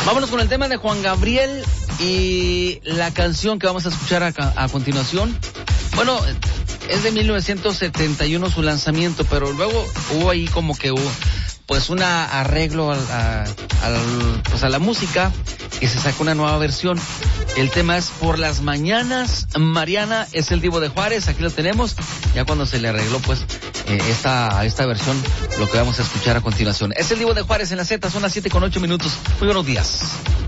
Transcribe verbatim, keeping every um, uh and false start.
Vámonos con el tema de Juan Gabriel y la canción que vamos a escuchar a, a continuación. Bueno, es de mil novecientos setenta y uno su lanzamiento, pero luego hubo ahí como que hubo, pues un arreglo a, a, a, pues a la música y se sacó una nueva versión. El tema es Por las Mañanas. Mariana es el Divo de Juárez, aquí lo tenemos. Ya cuando se le arregló pues eh, esta, esta versión, lo que vamos a escuchar a continuación. Es el Divo de Juárez en la Z, son las siete con ocho minutos. Muy buenos días.